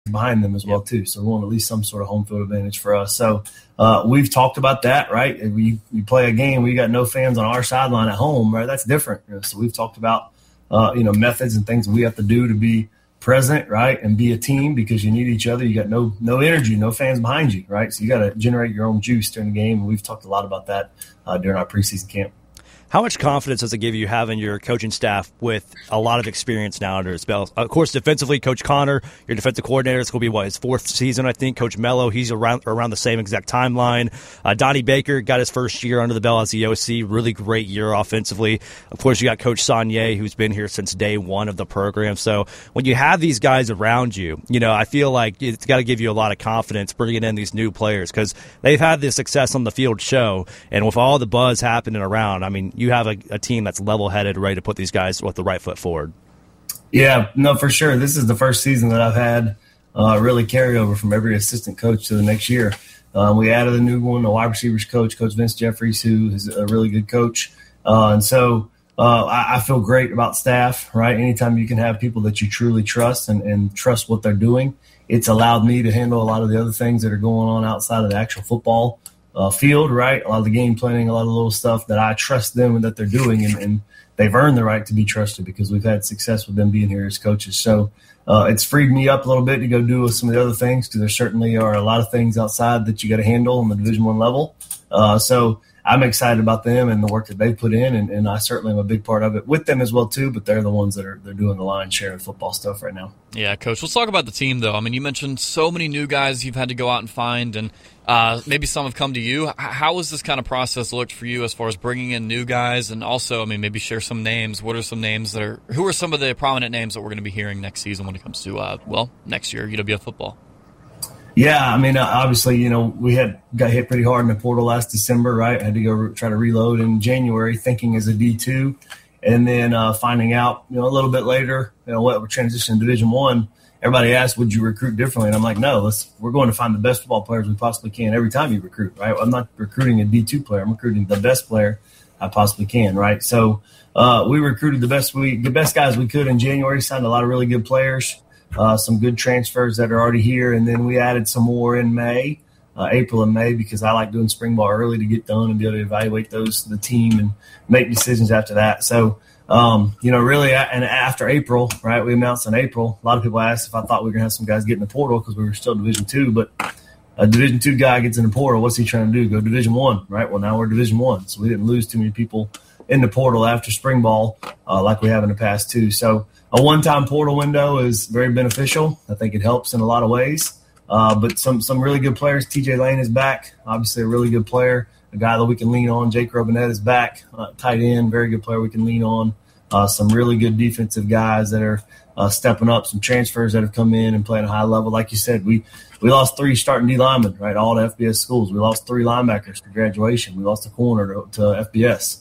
behind them as well too. So we want at least some sort of home field advantage for us. So we've talked about that, right? If we play a game, we got no fans on our sideline at home, right? That's different. So we've talked about methods and things we have to do to be present, right, and be a team because you need each other. You got no energy, no fans behind you, right? So you got to generate your own juice during the game. And we've talked a lot about that during our preseason camp. How much confidence does it give you having your coaching staff with a lot of experience now under his belt? Of course, defensively, Coach Connor, your defensive coordinator, it's going to be, his fourth season, I think. Coach Mello, he's around the same exact timeline. Donnie Baker got his first year under the belt as the OC. Really great year offensively. Of course, you got Coach Saunier, who's been here since day one of the program. So when you have these guys around you, I feel like it's got to give you a lot of confidence bringing in these new players because they've had this success on the field show. And with all the buzz happening around, I mean, you have a team that's level-headed, ready to put these guys with the right foot forward. Yeah, no, for sure. This is the first season that I've had really carryover from every assistant coach to the next year. We added a new one, a wide receivers coach, Coach Vince Jeffries, who is a really good coach. And so I feel great about staff, right? Anytime you can have people that you truly trust and trust what they're doing, it's allowed me to handle a lot of the other things that are going on outside of the actual football field, right? A lot of the game planning, a lot of the little stuff that I trust them and that they're doing, and they've earned the right to be trusted because we've had success with them being here as coaches. So it's freed me up a little bit to go do some of the other things because there certainly are a lot of things outside that you got to handle on the Division I level. So I'm excited about them and the work that they put in, and I certainly am a big part of it with them as well too. But they're the ones they're doing the lion's share of football stuff right now. Yeah, Coach. Let's talk about the team though. I mean, you mentioned so many new guys you've had to go out and find, and maybe some have come to you. How has this kind of process looked for you as far as bringing in new guys, and also, I mean, maybe share some names. What are some names who are some of the prominent names that we're going to be hearing next season when it comes to next year UWF football? Yeah, I mean, obviously, we got hit pretty hard in the portal last December, right? I had to go try to reload in January, thinking as a D2, and then finding out, a little bit later, what we're transitioning to Division I. Everybody asked, would you recruit differently? And I'm like, no, we're going to find the best football players we possibly can every time you recruit, right? I'm not recruiting a D2 player. I'm recruiting the best player I possibly can, right? So we recruited the best guys we could in January, signed a lot of really good players. Some good transfers that are already here, and then we added some more in April and May, because I like doing spring ball early to get done and be able to evaluate the team and make decisions after that. So, really, and after April, right, we announced in April, a lot of people asked if I thought we were going to have some guys get in the portal because we were still Division II, but a Division II guy gets in the portal, what's he trying to do? Go Division I, right? Well, now we're Division I, so we didn't lose too many people in the portal after spring ball like we have in the past too. So a one-time portal window is very beneficial. I think it helps in a lot of ways. But some really good players. TJ Lane is back, obviously a really good player, a guy that we can lean on. Jake Robinette is back, tight end, very good player we can lean on. Some really good defensive guys that are stepping up, some transfers that have come in and playing a high level. Like you said, we lost 3 starting D linemen, right, all to FBS schools. We lost 3 linebackers to graduation. We lost a corner to FBS,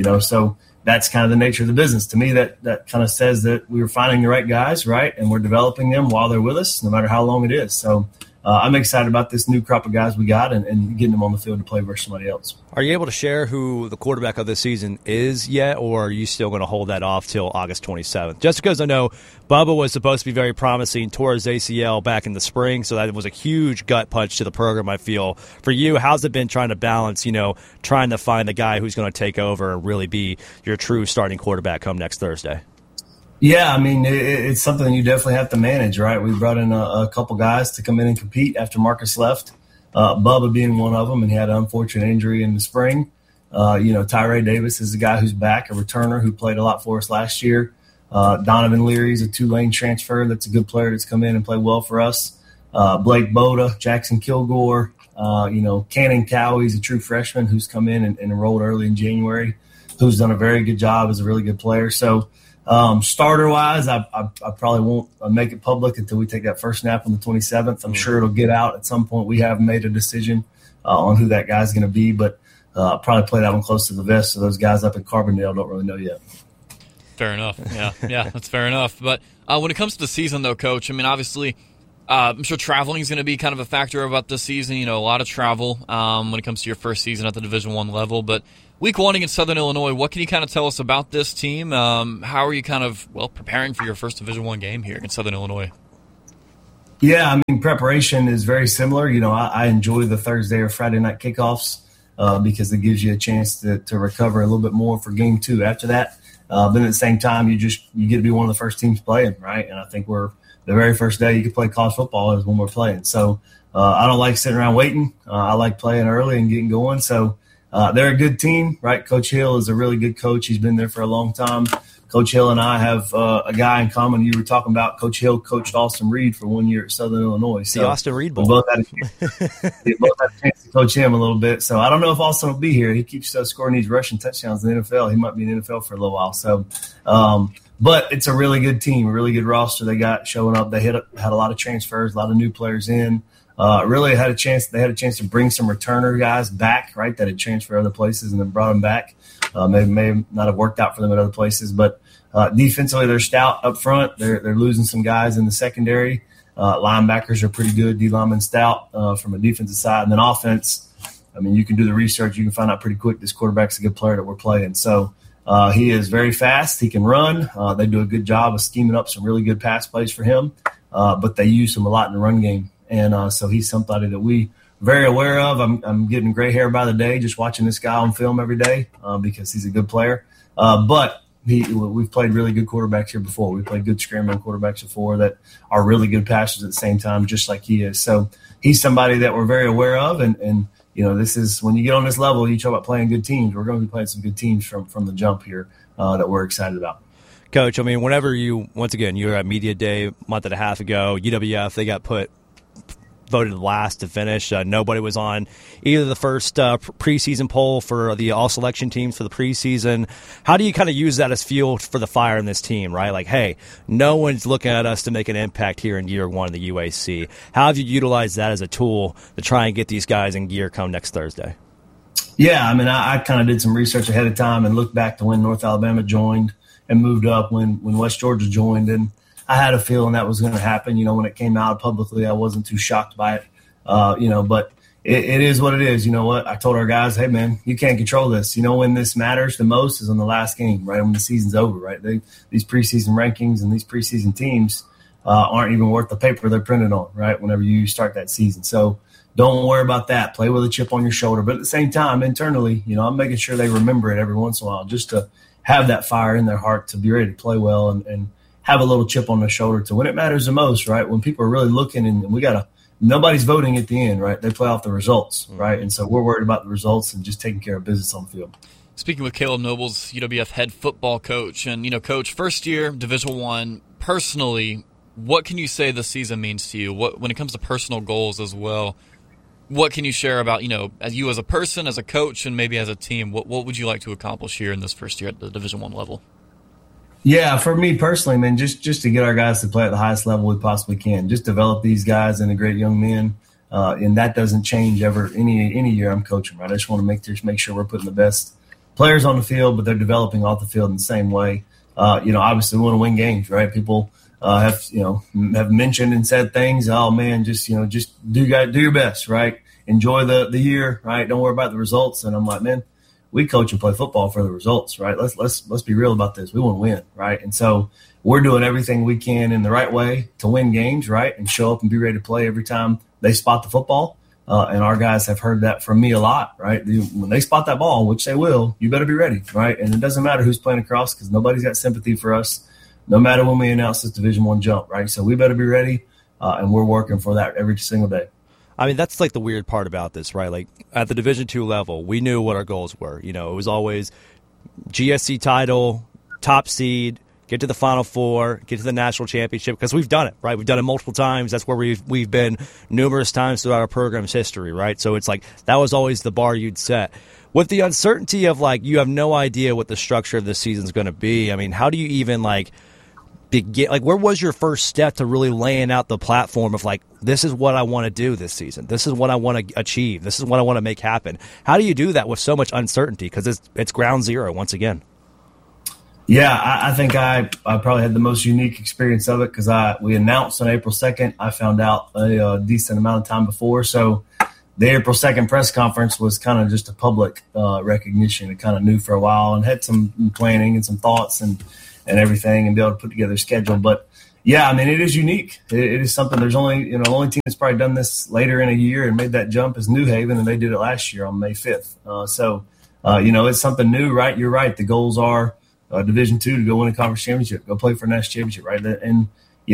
so that's kind of the nature of the business. To me, that kind of says that we were finding the right guys, right, and we're developing them while they're with us, no matter how long it is. So I'm excited about this new crop of guys we got and getting them on the field to play versus somebody else. Are you able to share who the quarterback of this season is yet, or are you still going to hold that off till August 27th? Just because I know Bubba was supposed to be very promising, tore his ACL back in the spring, so that was a huge gut punch to the program, I feel. For you, how's it been trying to balance, trying to find the guy who's going to take over and really be your true starting quarterback come next Thursday? Yeah, I mean, it's something you definitely have to manage, right? We brought in a couple guys to come in and compete after Marcus left, Bubba being one of them, and he had an unfortunate injury in the spring. Tyree Davis is a guy who's back, a returner who played a lot for us last year. Donovan Leary is a Tulane transfer that's a good player that's come in and played well for us. Blake Boda, Jackson Kilgore, Cannon Cowie's a true freshman who's come in and enrolled early in January, who's done a very good job as a really good player. So, starter-wise, I probably won't make it public until we take that first snap on the 27th. I'm sure it'll get out at some point. We have made a decision on who that guy's going to be, but probably play that one close to the vest, so those guys up in Carbondale don't really know yet. Fair enough. Yeah, that's fair enough. But when it comes to the season, though, Coach, I mean, obviously I'm sure traveling is going to be kind of a factor about this season. A lot of travel when it comes to your first season at the Division I level. But Week 1 against Southern Illinois, what can you kind of tell us about this team? How are you kind of, preparing for your first Division I game here against Southern Illinois? Yeah, I mean, preparation is very similar. You know, I enjoy the Thursday or Friday night kickoffs because it gives you a chance to recover a little bit more for game 2 after that. But at the same time, you get to be one of the first teams playing, right? And I think the very first day you can play college football is when we're playing. So I don't like sitting around waiting. I like playing early and getting going. So they're a good team, right? Coach Hill is a really good coach. He's been there for a long time. Coach Hill and I have a guy in common. You were talking about Coach Hill coached Austin Reed for 1 year at Southern Illinois. So the Austin Reed Bowl. We both had a chance to coach him a little bit. So I don't know if Austin will be here. He keeps scoring these rushing touchdowns in the NFL. He might be in the NFL for a little while. So, but it's a really good team, a really good roster they got showing up. They had a lot of transfers, a lot of new players in. Really had a chance. They had a chance to bring some returner guys back, right? That had transferred other places and then brought them back. May not have worked out for them at other places, but defensively they're stout up front. They're losing some guys in the secondary. Linebackers are pretty good. D lineman stout from a defensive side, and then offense. I mean, you can do the research. You can find out pretty quick this quarterback's a good player that we're playing. So he is very fast. He can run. They do a good job of scheming up some really good pass plays for him, but they use him a lot in the run game. And so he's somebody that we very aware of. I'm getting gray hair by the day just watching this guy on film every day because he's a good player. But we've played really good quarterbacks here before. We played good scrambling quarterbacks before that are really good passers at the same time, just like he is. So he's somebody that we're very aware of. And you know, this is when you get on this level, you talk about playing good teams. We're going to be playing some good teams from the jump here that we're excited about. Coach, I mean, whenever you were at Media Day a month and a half ago, UWF, they got voted last to finish. Nobody was on either the first preseason poll for the all-selection teams for the preseason. How do you kind of use that as fuel for the fire in this team, right? Like, hey, no one's looking at us to make an impact here in year 1 of the UAC. How have you utilized that as a tool to try and get these guys in gear come next Thursday? Yeah, I mean, I kind of did some research ahead of time and looked back to when North Alabama joined and moved up when West Georgia joined, and I had a feeling that was going to happen. You know, when it came out publicly, I wasn't too shocked by it, but it is what it is. You know what? I told our guys, hey, man, you can't control this. You know, when this matters the most is in the last game, right, when the season's over, right? These preseason rankings and these preseason teams aren't even worth the paper they're printed on, right, whenever you start that season. So don't worry about that. Play with a chip on your shoulder. But at the same time, internally, you know, I'm making sure they remember it every once in a while just to have that fire in their heart to be ready to play well and have a little chip on their shoulder to when it matters the most, right? When people are really looking and nobody's voting at the end, right? They play off the results, right? And so we're worried about the results and just taking care of business on the field. Speaking with Caleb Nobles, UWF head football coach, and, you know, Coach, first year, Division I, personally, what can you say this season means to you? When it comes to personal goals as well, what can you share about, you know, as you as a person, as a coach, and maybe as a team, what would you like to accomplish here in this first year at the Division I level? Yeah, for me personally, man, just to get our guys to play at the highest level we possibly can, just develop these guys into great young men, and that doesn't change ever any year I'm coaching. Right, I just want to make sure we're putting the best players on the field, but they're developing off the field in the same way. Obviously we want to win games, right? People have mentioned and said things. Oh man, just do your best, right? Enjoy the year, right? Don't worry about the results. And I'm like, man, we coach and play football for the results, right? Let's be real about this. We want to win, right? And so we're doing everything we can in the right way to win games, right? And show up and be ready to play every time they spot the football. And our guys have heard that from me a lot, right? When they spot that ball, which they will, you better be ready, right? And it doesn't matter who's playing across because nobody's got sympathy for us, no matter when we announce this Division I jump, right? So we better be ready, and we're working for that every single day. I mean, that's like the weird part about this, right? Like at the Division II level, we knew what our goals were. You know, it was always GSC title, top seed, get to the Final Four, get to the national championship, because we've done it, right? We've done it multiple times. That's where we've been numerous times throughout our program's history, right? So it's like that was always the bar you'd set. With the uncertainty of like you have no idea what the structure of this season is going to be, I mean, how do you even like begin? Like, where was your first step to really laying out the platform of like, this is what I want to do this season. This is what I want to achieve. This is what I want to make happen. How do you do that with so much uncertainty? Because it's ground zero once again. Yeah, I think I probably had the most unique experience of it because we announced on April 2nd. I found out a decent amount of time before. So the April 2nd press conference was kind of just a public recognition. It kind of knew for a while and had some planning and some thoughts and everything and be able to put together a schedule. But Yeah, I mean, it is unique. It is something. There's only, the only team that's probably done this later in a year and made that jump is New Haven, and they did it last year on May 5th. It's something new, right? You're right. The goals are Division II to go win a conference championship, go play for a national championship, right? And,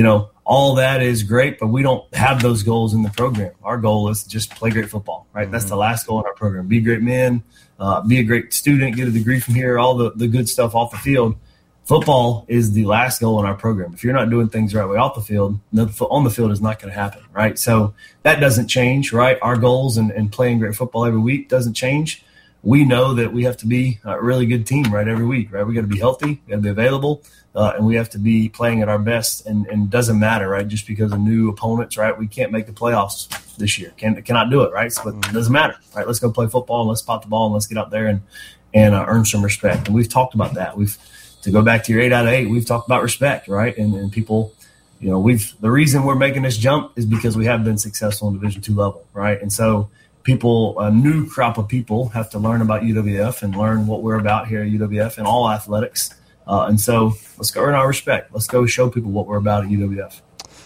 all that is great, but we don't have those goals in the program. Our goal is to just play great football, right? Mm-hmm. That's the last goal in our program. Be great men, be a great student, get a degree from here, all the good stuff off the field. Football is the last goal in our program. If you're not doing things the right way off the field, on the field is not going to happen, right? So that doesn't change, right? Our goals and playing great football every week doesn't change. We know that we have to be a really good team, right, every week, right? We got to be healthy, we got to be available, and we have to be playing at our best. And it doesn't matter, right? Just because of new opponents, right? We can't make the playoffs this year. Cannot do it, right? So it doesn't matter, right? Let's go play football and let's pop the ball and let's get out there and earn some respect. And we've talked about that. To go back to your 8 out of 8, we've talked about respect, right? And people, the reason we're making this jump is because we have been successful in Division II level, right? And so people, a new crop of people have to learn about UWF and learn what we're about here at UWF and all athletics. And so let's go earn our respect. Let's go show people what we're about at UWF.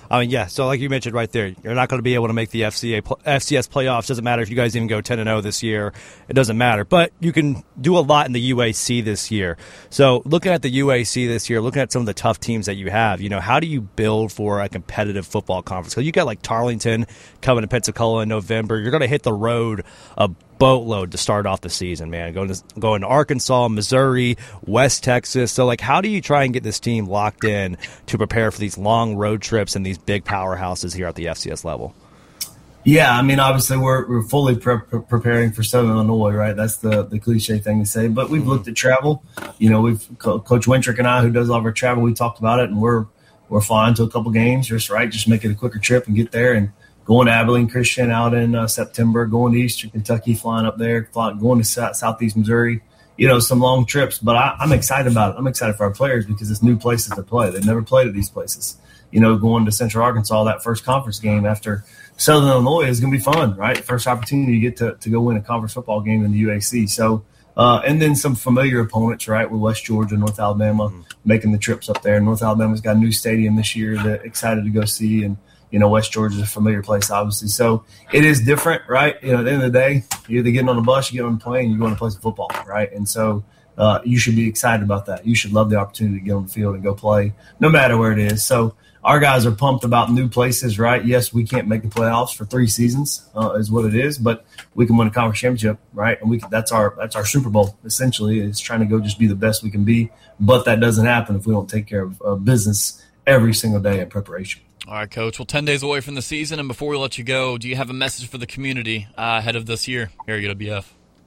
So like you mentioned right there, you're not going to be able to make the FCS playoffs. Doesn't matter if you guys even go 10-0 this year. It doesn't matter. But you can do a lot in the UAC this year. So looking at the UAC this year, looking at some of the tough teams that you have, how do you build for a competitive football conference? Because you got like Tarleton coming to Pensacola in November. You're going to hit the road a boatload to start off the season, man. Going to Arkansas, Missouri, West Texas. So, how do you try and get this team locked in to prepare for these long road trips and these big powerhouses here at the FCS level? Yeah, obviously we're fully preparing for Southern Illinois, right? That's the cliche thing to say. But we've looked at travel. We've Coach Wintrick and I, who does all of our travel, we talked about it, and we're flying to a couple games, just make it a quicker trip and get there and going to Abilene Christian out in September, going to Eastern Kentucky, flying up there, going to Southeast Missouri, some long trips. But I'm excited about it. I'm excited for our players because it's new places to play. They've never played at these places. Going to Central Arkansas, that first conference game after Southern Illinois is going to be fun, right? First opportunity you get to go win a conference football game in the UAC. So, and then some familiar opponents, right, with West Georgia, North Alabama, making the trips up there. North Alabama's got a new stadium this year that excited to go see, and West Georgia is a familiar place, obviously. So it is different, right? At the end of the day, you're either getting on a bus, you get on a plane, you're going to play some football, right? And so you should be excited about that. You should love the opportunity to get on the field and go play, no matter where it is. So our guys are pumped about new places, right? Yes, we can't make the playoffs for 3 seasons, is what it is, but we can win a conference championship, right? And that's our Super Bowl, essentially, is trying to go just be the best we can be. But that doesn't happen if we don't take care of business every single day in preparation. All right, Coach. Well, 10 days away from the season, and before we let you go, do you have a message for the community ahead of this year here at UWF?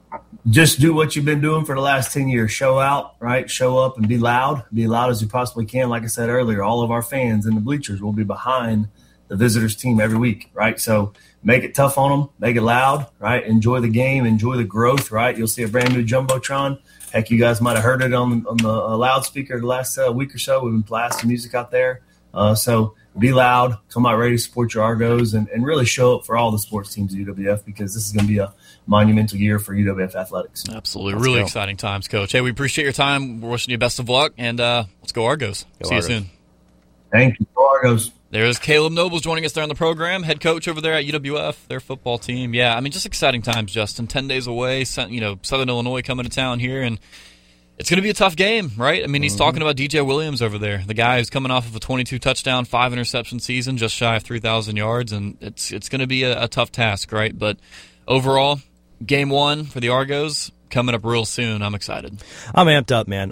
Just do what you've been doing for the last 10 years. Show out, right? Show up and be loud. Be loud as you possibly can. Like I said earlier, all of our fans in the bleachers will be behind the visitors team every week, right? So make it tough on them. Make it loud, right? Enjoy the game. Enjoy the growth, right? You'll see a brand new Jumbotron. Heck, you guys might have heard it on the loudspeaker the last week or so. We've been blasting music out there. So be loud, come out ready to support your Argos, and really show up for all the sports teams at UWF, because this is going to be a monumental year for UWF athletics. Absolutely. Really exciting times, Coach. Hey, we appreciate your time. We're wishing you best of luck, and let's go Argos. See you soon. Thank you. Go Argos. There's Caleb Nobles joining us there on the program, head coach over there at UWF, their football team. Yeah, just exciting times, Justin. 10 days away, Southern Illinois coming to town here, and it's going to be a tough game, right? He's talking about DJ Williams over there, the guy who's coming off of a 22-touchdown, 5-interception season, just shy of 3,000 yards, and it's going to be a tough task, right? But overall, game 1 for the Argos coming up real soon. I'm excited. I'm amped up, man.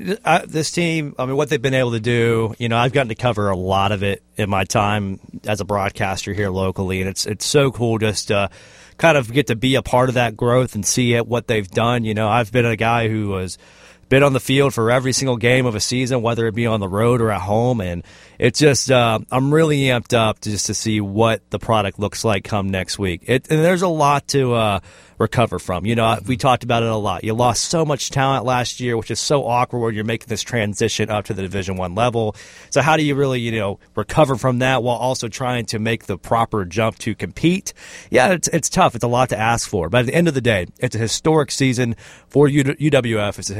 This team, what they've been able to do, I've gotten to cover a lot of it in my time as a broadcaster here locally, and it's so cool just to kind of get to be a part of that growth and see what they've done. I've been a guy who was been on the field for every single game of a season, whether it be on the road or at home, and it's just I'm really amped up just to see what the product looks like come next week. And there's a lot to recover from. We talked about it a lot. You lost so much talent last year, which is so awkward when you're making this transition up to the Division I level. So how do you really, recover from that while also trying to make the proper jump to compete? Yeah, it's tough. It's a lot to ask for. But at the end of the day, it's a historic season for UWF. It's a historic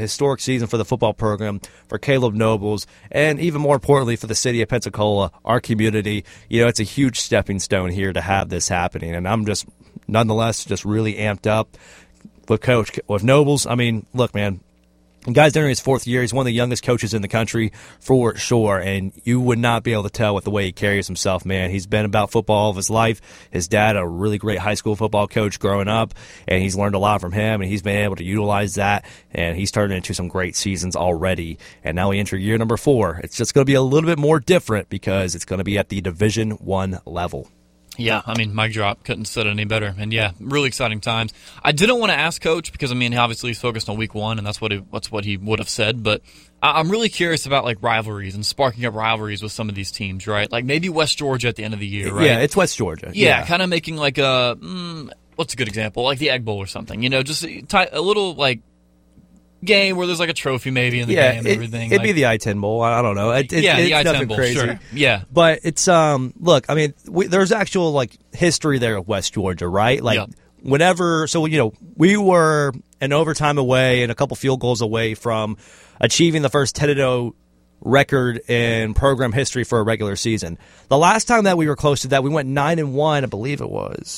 season for the football program, for Caleb Nobles, and even more importantly for the city of Pensacola, our community. It's a huge stepping stone here to have this happening, and I'm just nonetheless just really amped up with Nobles. I mean, look, man. The guy's entering his 4th year. He's one of the youngest coaches in the country for sure, and you would not be able to tell with the way he carries himself, man. He's been about football all of his life. His dad, a really great high school football coach growing up, and he's learned a lot from him, and he's been able to utilize that, and he's turned into some great seasons already. And now we enter year number 4. It's just going to be a little bit more different because it's going to be at the Division I level. Yeah, I mean, mic drop. Couldn't said it any better. And yeah, really exciting times. I didn't want to ask Coach because, I mean, obviously he's focused on week 1, and that's what he would have said. But I'm really curious about, like, rivalries and sparking up rivalries with some of these teams, right? Like maybe West Georgia at the end of the year, right? Yeah, it's West Georgia. Yeah. Kind of making like what's a good example? Like the Egg Bowl or something. Just a little, like, game where there's like a trophy maybe in the game and everything. It'd be the I-10 Bowl. I don't know. The I-10 Bowl, crazy. Sure. Yeah. But it's, look, I mean, there's actual, like, history there of West Georgia, right? Like, whenever, so, we were an overtime away and a couple field goals away from achieving the first 10-0 record in program history for a regular season. The last time that we were close to that, we went 9-1, I believe it was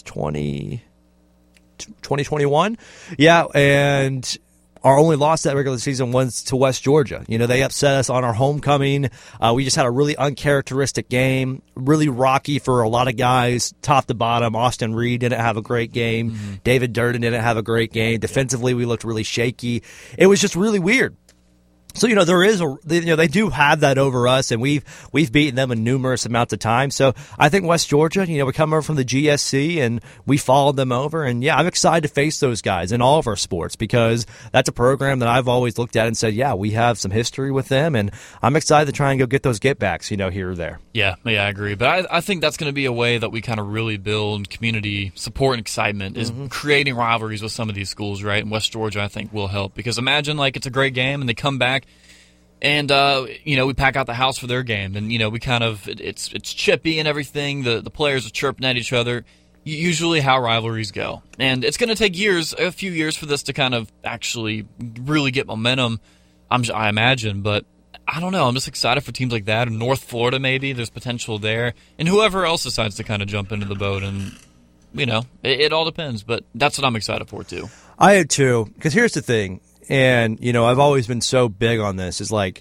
2021. Yeah, and our only loss that regular season was to West Georgia. They upset us on our homecoming. We just had a really uncharacteristic game, really rocky for a lot of guys, top to bottom. Austin Reed didn't have a great game. Mm-hmm. David Durden didn't have a great game. Defensively, we looked really shaky. It was just really weird. So, there is they do have that over us, and we've beaten them a numerous amounts of times. So I think West Georgia, we come over from the GSC and we followed them over. And yeah, I'm excited to face those guys in all of our sports because that's a program that I've always looked at and said, yeah, we have some history with them. And I'm excited to try and go get those get backs, here or there. Yeah, I agree. But I think that's going to be a way that we kind of really build community support and excitement is creating rivalries with some of these schools, right? And West Georgia, I think, will help because imagine like it's a great game and they come back. And, we pack out the house for their game. And, we kind of, it's chippy and everything. The players are chirping at each other. Usually how rivalries go. And it's going to take a few years for this to kind of actually really get momentum, I imagine. But I don't know. I'm just excited for teams like that. North Florida, maybe. There's potential there. And whoever else decides to kind of jump into the boat. And, it all depends. But that's what I'm excited for, too. I am, too. Because here's the thing. And, I've always been so big on this is like,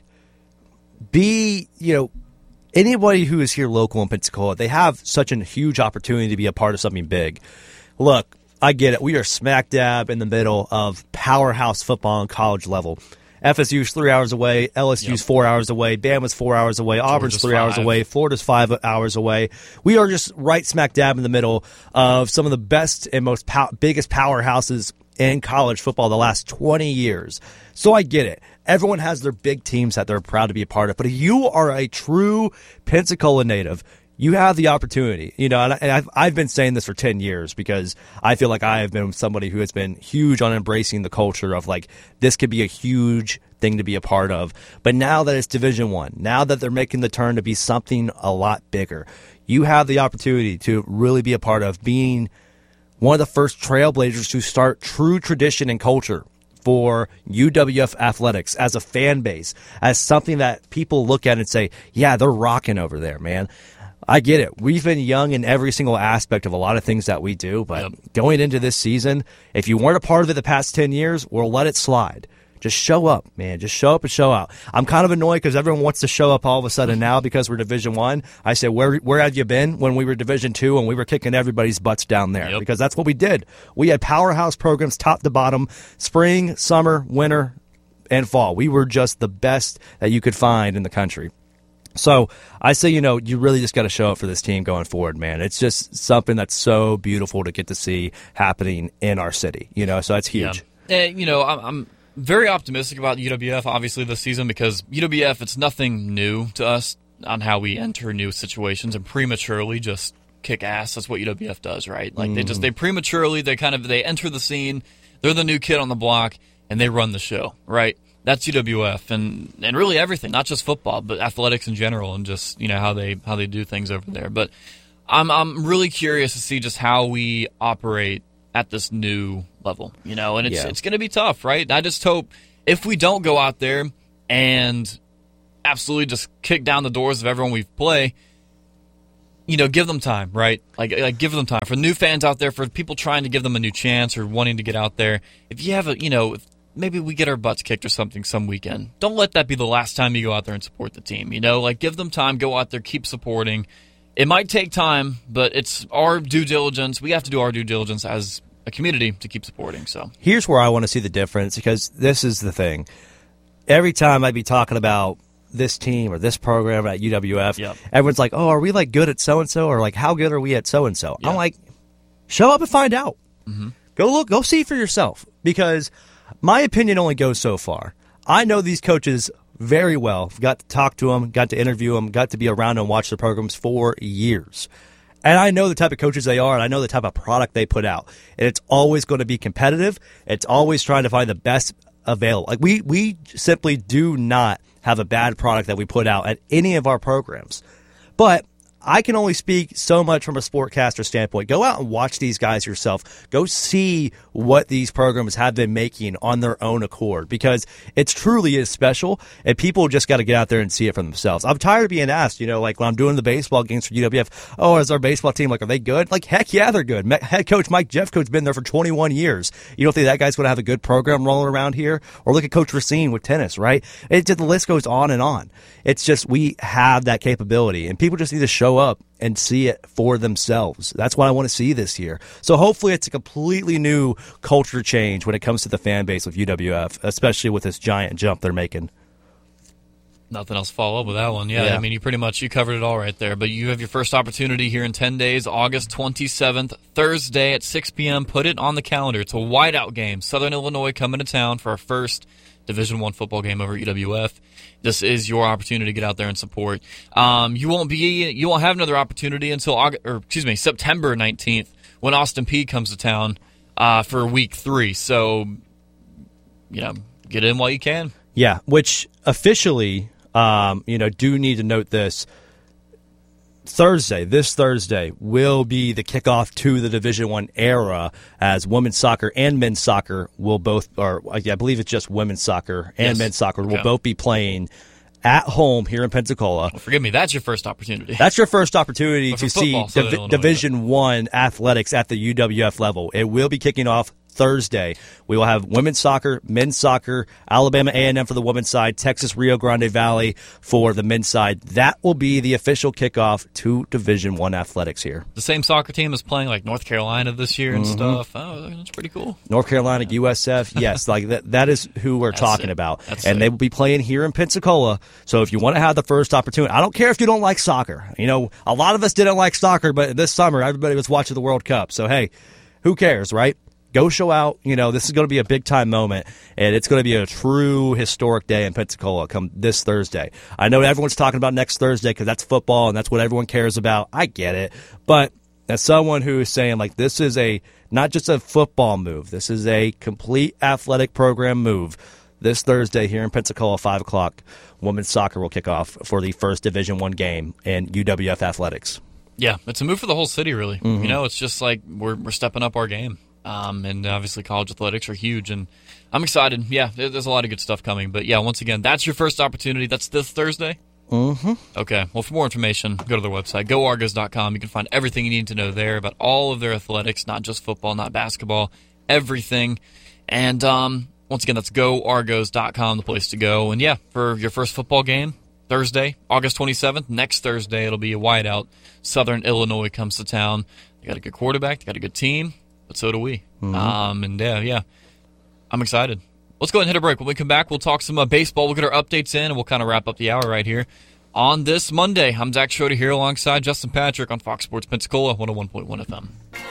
anybody who is here local in Pensacola, they have such a huge opportunity to be a part of something big. Look, I get it. We are smack dab in the middle of powerhouse football on college level. FSU's 3 hours away, LSU's 4 hours away, Bama's 4 hours away, Auburn's 3 hours away, Florida's 5 hours away. We are just right smack dab in the middle of some of the best and most biggest powerhouses in college football the last 20 years. So I get it. Everyone has their big teams that they're proud to be a part of. But if you are a true Pensacola native, you have the opportunity. And I've been saying this for 10 years because I feel like I have been somebody who has been huge on embracing the culture of like, this could be a huge thing to be a part of. But now that it's Division I, now that they're making the turn to be something a lot bigger, you have the opportunity to really be a part of being one of the first trailblazers to start true tradition and culture for UWF athletics as a fan base, as something that people look at and say, yeah, they're rocking over there, man. I get it. We've been young in every single aspect of a lot of things that we do, but going into this season, if you weren't a part of it the past 10 years, we'll let it slide. Just show up, man. Just show up and show out. I'm kind of annoyed because everyone wants to show up all of a sudden now because we're Division I. I say, where had you been when we were Division II and we were kicking everybody's butts down there? Because that's what we did. We had powerhouse programs top to bottom, spring, summer, winter, and fall. We were just the best that you could find in the country. So I say, you really just got to show up for this team going forward, man. It's just something that's so beautiful to get to see happening in our city, so that's huge. Yeah. I'm very optimistic about UWF, obviously, this season because UWF, it's nothing new to us on how we enter new situations and prematurely just kick ass. That's what UWF does, right? Like they prematurely, they enter the scene. They're the new kid on the block and they run the show, right? That's UWF and really everything, not just football, but athletics in general and just, how they do things over there. But I'm really curious to see just how we operate at this new level, and it's going to be tough, right? I just hope if we don't go out there and absolutely just kick down the doors of everyone we play, give them time, right? Like give them time. For new fans out there, for people trying to give them a new chance or wanting to get out there, if you have maybe we get our butts kicked or something some weekend, don't let that be the last time you go out there and support the team. Give them time, go out there, keep supporting. It might take time, but it's our due diligence. We have to do our due diligence as a community to keep supporting. So here's where I want to see the difference, because this is the thing. Every time I'd be talking about this team or this program at UWF, everyone's like, oh, are we like good at so-and-so, or like how good are we at so-and-so? I'm like, show up and find out. Mm-hmm. Go see for yourself, because my opinion only goes so far. I know these coaches very well. Got to talk to them, got to interview them, got to be around and watch their programs for years. And I know the type of coaches they are, and I know the type of product they put out. And it's always going to be competitive. It's always trying to find the best available. Like we simply do not have a bad product that we put out at any of our programs. But I can only speak so much from a sportcaster standpoint. Go out and watch these guys yourself. Go see what these programs have been making on their own accord, because it truly is special, and people just got to get out there and see it for themselves. I'm tired of being asked, like when I'm doing the baseball games for UWF, oh, is our baseball team, like, are they good? Like, heck yeah, they're good. Head coach Mike Jeffcoat's been there for 21 years. You don't think that guy's going to have a good program rolling around here? Or look at Coach Racine with tennis, right? The list goes on and on. It's just we have that capability, and people just need to show up and see it for themselves. That's what I want to see this year. So hopefully it's a completely new culture change when it comes to the fan base of UWF, especially with this giant jump they're making. Nothing else to follow up with that one. Yeah, I mean, you covered it all right there. But you have your first opportunity here in 10 days, August 27th, Thursday at 6 p.m. Put it on the calendar. It's a whiteout game. Southern Illinois coming to town for our first Division I football game over at UWF. This is your opportunity to get out there and support. You won't have another opportunity until September 19th, when Austin Peay comes to town for week 3. So, get in while you can. Yeah, which officially, do need to note this. This Thursday, will be the kickoff to the Division I era, as women's soccer and men's soccer will both, or I believe it's just women's soccer and men's soccer will both be playing at home here in Pensacola. Well, forgive me, that's your first opportunity. That's your first opportunity to see Division I athletics at the UWF level. It will be kicking off Thursday. We will have women's soccer, men's soccer, Alabama A&M for the women's side, Texas Rio Grande Valley for the men's side. That will be the official kickoff to Division I athletics here. The same soccer team is playing like North Carolina this year and stuff. Oh, that's pretty cool. North Carolina, USF, yes, like that is who we're talking about. They will be playing here in Pensacola. So if you want to have the first opportunity, I don't care if you don't like soccer. A lot of us didn't like soccer, but this summer everybody was watching the World Cup. So hey, who cares, right? Go show out. This is going to be a big-time moment, and it's going to be a true historic day in Pensacola come this Thursday. I know everyone's talking about next Thursday because that's football, and that's what everyone cares about. I get it. But as someone who is saying, like, this is not just a football move. This is a complete athletic program move. This Thursday here in Pensacola, 5 o'clock, women's soccer will kick off for the first Division I game in UWF athletics. Yeah, it's a move for the whole city, really. Mm-hmm. It's just like we're stepping up our game. And obviously college athletics are huge, and I'm excited. Yeah, there's a lot of good stuff coming. But yeah, once again, that's your first opportunity. That's this Thursday? Mm-hmm. Okay, well, for more information, go to their website, goargos.com. You can find everything you need to know there about all of their athletics, not just football, not basketball, everything. And once again, that's goargos.com, the place to go. And yeah, for your first football game, Thursday, August 27th, next Thursday, it'll be a whiteout. Southern Illinois comes to town. They got a good quarterback, they got a good team. But so do we. Mm-hmm. I'm excited. Let's go ahead and hit a break. When we come back, we'll talk some baseball. We'll get our updates in, and we'll kind of wrap up the hour right here on this Monday. I'm Zach Schroeder here alongside Justin Patrick on Fox Sports Pensacola, 101.1 FM.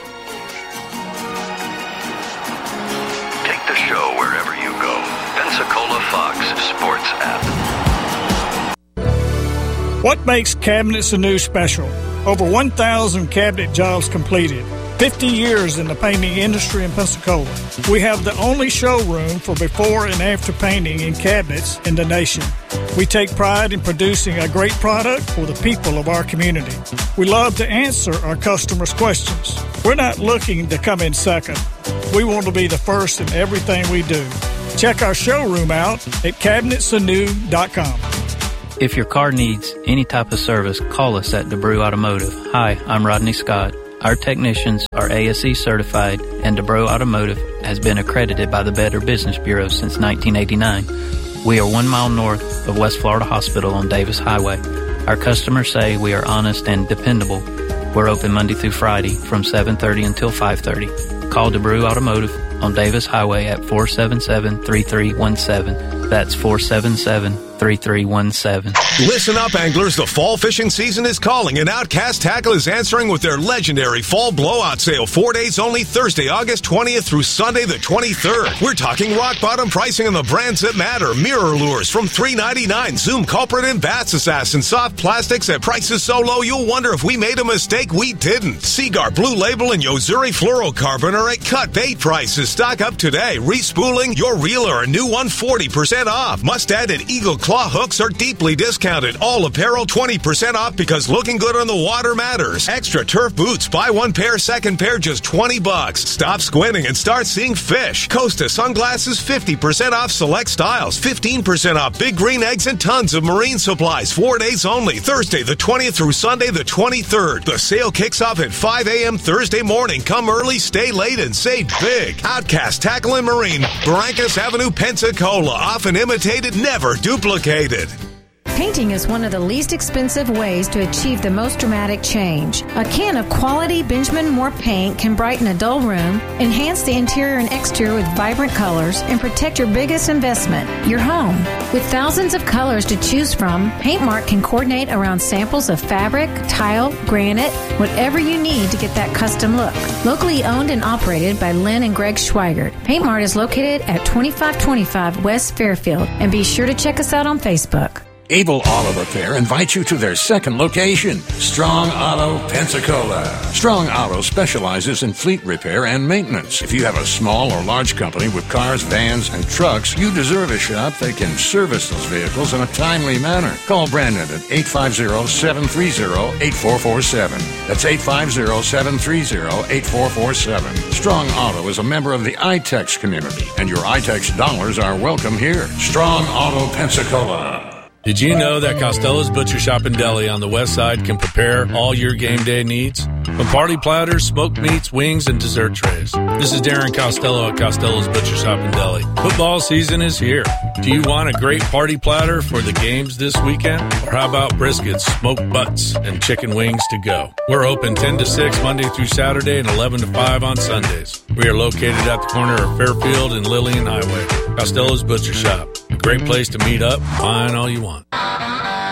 Take the show wherever you go. Pensacola Fox Sports app. What makes cabinets anew special? Over 1,000 cabinet jobs completed. 50 years in the painting industry in Pensacola. We have the only showroom for before and after painting in cabinets in the nation. We take pride in producing a great product for the people of our community. We love to answer our customers' questions. We're not looking to come in second. We want to be the first in everything we do. Check our showroom out at cabinetsanew.com. If your car needs any type of service, call us at DeBrew Automotive. Hi, I'm Rodney Scott. Our technicians are ASE certified, and DeBrew Automotive has been accredited by the Better Business Bureau since 1989. We are 1 mile north of West Florida Hospital on Davis Highway. Our customers say we are honest and dependable. We're open Monday through Friday from 7:30 until 5:30. Call DeBrew Automotive on Davis Highway at 477-3317. That's 477-3317. Listen up, anglers. The fall fishing season is calling, and Outcast Tackle is answering with their legendary fall blowout sale. 4 days only, Thursday, August 20th through Sunday, the 23rd. We're talking rock bottom pricing on the brands that matter. Mirror lures from $3.99. Zoom Culprit and Bass Assassin. Soft plastics at prices so low you'll wonder if we made a mistake. We didn't. Seaguar, Blue Label, and Yozuri Fluorocarbon are at cut bait prices. Stock up today. Respooling your reeler, a new one, 40% off. Mustad and Eagle Claw hooks are deeply discounted. All apparel 20% off because looking good on the water matters. Extra turf boots, buy one pair, second pair, just $20. Stop squinting and start seeing fish. Costa sunglasses, 50% off select styles, 15% off Big Green Eggs, and tons of marine supplies. 4 days only, Thursday the 20th through Sunday the 23rd. The sale kicks off at 5 a.m. Thursday morning. Come early, stay late, and save big. Outcast Tackle and Marine, Barrancas Avenue, Pensacola. Often imitated, never duplicated. Painting is one of the least expensive ways to achieve the most dramatic change. A can of quality Benjamin Moore paint can brighten a dull room, enhance the interior and exterior with vibrant colors, and protect your biggest investment, your home. With thousands of colors to choose from, Paintmark can coordinate around samples of fabric, tile, granite, whatever you need to get that custom look. Locally owned and operated by Lynn and Greg Schweigert, Paintmark is located at 2525 West Fairfield, and be sure to check us out on Facebook. Able Auto Repair invites you to their second location, Strong Auto, Pensacola. Strong Auto specializes in fleet repair and maintenance. If you have a small or large company with cars, vans, and trucks, you deserve a shop that can service those vehicles in a timely manner. Call Brandon at 850-730-8447. That's 850-730-8447. Strong Auto is a member of the iTex community, and your iTex dollars are welcome here. Strong Auto, Pensacola. Did you know that Costello's Butcher Shop and Deli on the west side can prepare all your game day needs? From party platters, smoked meats, wings, and dessert trays. This is Darren Costello at Costello's Butcher Shop and Deli. Football season is here. Do you want a great party platter for the games this weekend? Or how about briskets, smoked butts, and chicken wings to go? We're open 10 to 6 Monday through Saturday and 11 to 5 on Sundays. We are located at the corner of Fairfield and Lillian Highway. Costello's Butcher Shop. A great place to meet up, find all you want.